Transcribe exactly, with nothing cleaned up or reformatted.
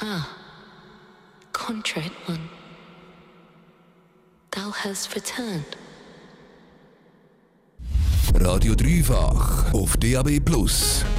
Ah, contrite one, thou hast returned. Radio Dreifach auf D A B Plus.